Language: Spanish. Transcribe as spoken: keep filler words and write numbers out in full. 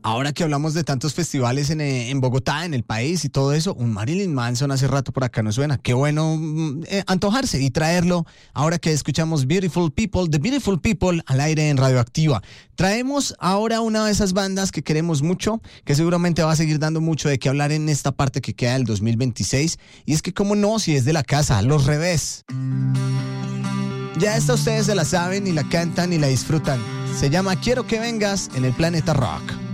Ahora que hablamos de tantos festivales en, eh, en Bogotá, en el país y todo eso, un Marilyn Manson hace rato por acá no suena. Qué bueno mm, eh, antojarse y traerlo ahora que escuchamos Beautiful People, The Beautiful People al aire en Radioactiva. Traemos ahora una de esas bandas que queremos mucho, que seguramente va a seguir dando mucho de qué hablar en esta parte que queda del dos mil veintiséis. Y es que cómo no, si es de la casa, Los Revés. Ya esta ustedes se la saben y la cantan y la disfrutan. Se llama Quiero que vengas en el Planeta Rock.